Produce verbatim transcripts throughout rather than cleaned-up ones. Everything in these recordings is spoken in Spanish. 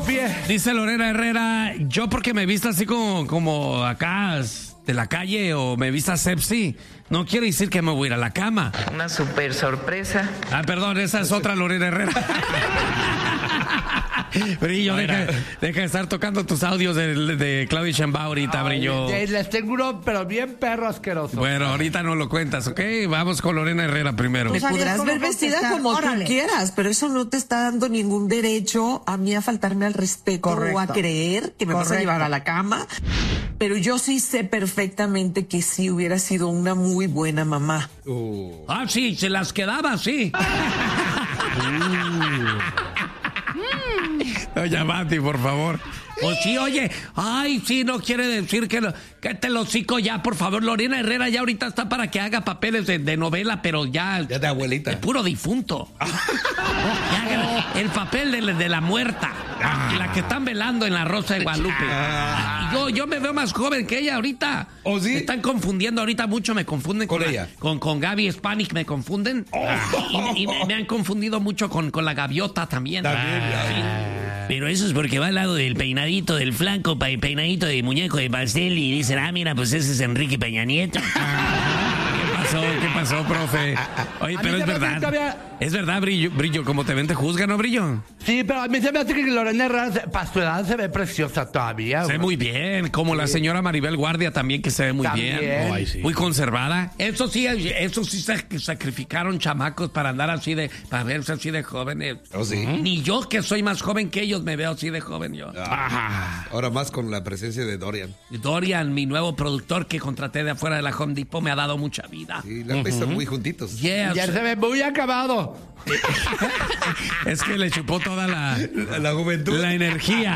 confíe. Dice Lorena Herrera, yo porque me vista así como, como acá de la calle o me vista sepsi, no quiere decir que me voy a ir a la cama. Una super sorpresa. Ah, perdón, esa es otra Lorena Herrera. Brillo, deja, deja de estar tocando tus audios de, de Claudia Sheinbaum ahorita, Ay, Brillo. les tengo uno, pero bien perro asqueroso. Bueno, ahorita no lo cuentas, ¿ok? Vamos con Lorena Herrera primero. Me podrás ver vestida como Órale. tú quieras, pero eso no te está dando ningún derecho a mí a faltarme al respeto Correcto. o a creer que me vas a Correcto. llevar a la cama. Pero yo sí sé perfectamente que sí hubiera sido una muy buena mamá. Uh. Ah, sí, se las quedaba, sí. Doña Mati, por favor. Pues sí, oye, ay, sí, no quiere decir que, lo, que te lo hocico ya, por favor. Lorena Herrera ya ahorita está para que haga papeles de, de novela, pero ya... Ya de abuelita. De puro difunto. Ya haga el papel de, de la muerta, la que están velando en la Rosa de Guadalupe. Y yo, yo me veo más joven que ella ahorita. ¿Oh, sí? Me están confundiendo ahorita mucho, me confunden con, ¿Con la- ella? con, con Gaby Spanik, me confunden. Y, y me, me han confundido mucho con, con la gaviota también. También, Sí. Pero eso es porque va al lado del peinadito del flanco, pa- peinadito de muñeco de pastel y dicen, ah, mira, pues ese es Enrique Peña Nieto. ¿Qué pasó? ¿Qué pasó, profe? Oye, A pero mí es se me hace verdad. que todavía- Es verdad, Brillo, Brillo, como te ven te juzgan, ¿no, Brillo? Sí, pero a mí se me hace que Lorena Herrera, se- para su edad, se ve preciosa todavía. Se ve güey. muy bien, como la señora Maribel Guardia también, que se ve muy También. bien. Ay, sí. Muy conservada. Eso sí, eso sí sac- sacrificaron chamacos para andar así de, para verse así de jóvenes. ¿Oh, sí? Ni yo, que soy más joven que ellos, me veo así de joven yo. Ah, ahora más con la presencia de Dorian. Dorian, mi nuevo productor que contraté de afuera de la Home Depot, me ha dado mucha vida. Sí, la uh muy juntitos. Yes. Y él se ve muy acabado. Es que le chupó toda la, La, la juventud. la energía.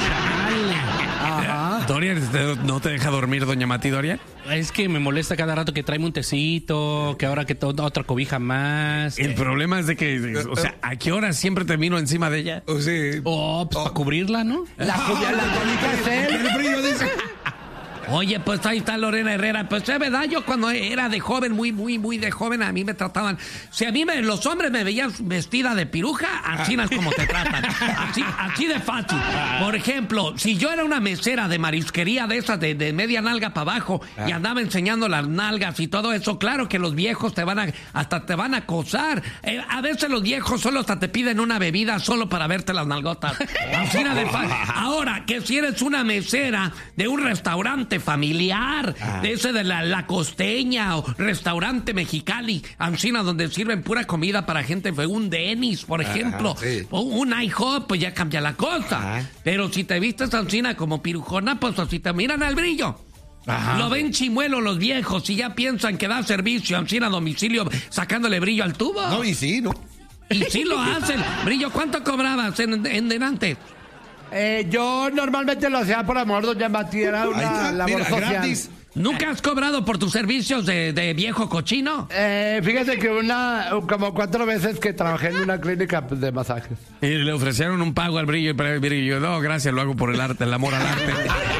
Ajá. Dorian, ¿te- ¿no te deja dormir, doña Mati Dorian? Es que me molesta cada rato que tráeme un tecito, que ahora que to- otra cobija más. El problema es de que, o sea, ¿a qué hora siempre termino encima de ella? Oh, sí. Oh, pues para cubrirla, ¿no? La jubia, la bonita es él. El brillo dice. Oye, pues ahí está Lorena Herrera. Pues es verdad, yo cuando era de joven, muy, muy, muy de joven, a mí me trataban... Si a mí me, los hombres me veían vestida de piruja, así es como te tratan. Así, así de fácil. Por ejemplo, si yo era una mesera de marisquería de esas, de, de media nalga para abajo, y andaba enseñando las nalgas y todo eso, claro que los viejos te van a... hasta te van a acosar. Eh, a veces los viejos solo hasta te piden una bebida solo para verte las nalgotas. Así de fácil. Ahora, que si eres una mesera de un restaurante familiar, ah. de ese de la, la Costeña o restaurante Mexicali, Ancina, donde sirven pura comida para gente, fue un Denny's, por ejemplo, ah, sí. o un IHOP, pues ya cambia la cosa. Ah. Pero si te vistes Ancina como pirujona, pues así te miran al Brillo. Ajá. Lo ven chimuelo los viejos y ya piensan que da servicio Ancina a domicilio sacándole brillo al tubo. No, y sí, ¿no? Y sí lo hacen. Brillo, ¿cuánto cobrabas en, en delante? Eh, yo normalmente lo hacía por amor, doña Mati, era una está, labor mira, social. gratis. ¿Nunca has cobrado por tus servicios de, de viejo cochino? Eh, fíjate que una, como cuatro veces que trabajé en una clínica de masajes. Y le ofrecieron un pago al Brillo, pero el Brillo, no, gracias, lo hago por el arte, el amor al arte.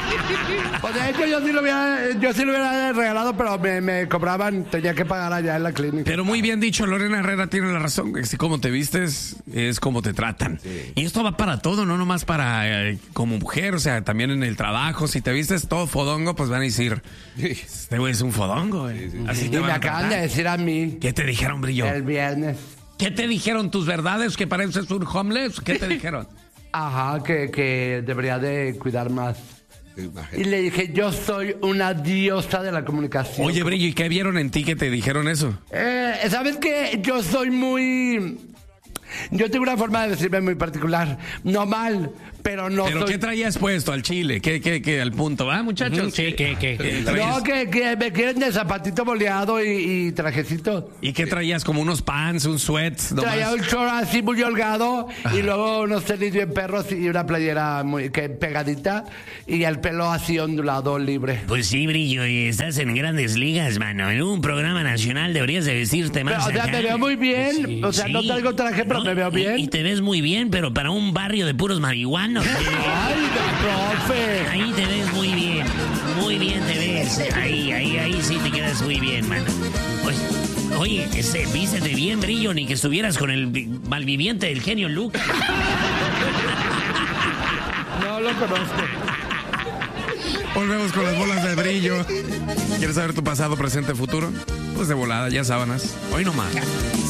Pues de hecho yo sí lo hubiera, yo sí lo hubiera regalado, pero me, me cobraban, tenía que pagar allá en la clínica. Pero muy bien dicho, Lorena Herrera tiene la razón, que si como te vistes es como te tratan. Sí. Y esto va para todo, no nomás para eh, como mujer, o sea, también en el trabajo, si te vistes todo fodongo, pues van a decir, este güey es un fodongo, eh. Sí, sí. Así Y te van me a acaban tratar. de decir a mí. ¿Qué te dijeron, Brillo? El viernes. ¿Qué te dijeron tus verdades, que pareces un homeless? ¿Qué te dijeron? Ajá, que, que debería de cuidar más. Y le dije, yo soy una diosa de la comunicación. Oye, Brillo, ¿y qué vieron en ti que te dijeron eso? Eh, ¿Sabes qué? Yo soy muy... Yo tengo una forma de decirme muy particular. No mal, pero no ¿Pero soy... qué traías puesto al chile? ¿Qué, qué, qué, al punto? ¿Va, muchachos? Sí, que, que, que No, que, que me quieren de zapatito boleado y, y trajecito. ¿Y qué traías? ¿Como unos pants, un sweat? Traía un short así muy holgado y luego unos tenis bien perros y una playera muy que pegadita y el pelo así ondulado, libre. Pues sí, Brillo, y estás en grandes ligas, mano. En un programa nacional deberías de vestirte más. Pero, o sea, acá. me veo muy bien. Sí, o sea, sí. no traigo traje, pero No, me veo bien. Y, y te ves muy bien, pero para un barrio de puros marihuanos. ¡Ay, profe! Ahí te ves muy bien. Muy bien te ves. Ahí, ahí, ahí sí te quedas muy bien, mano. Oye, oye ese, vístete bien, Brillo, ni que estuvieras con el vi- malviviente del genio Lucas. lo conozco. Volvemos con las bolas de brillo. ¿Quieres saber tu pasado, presente, futuro? Pues de volada, ya sábanas. Hoy nomás.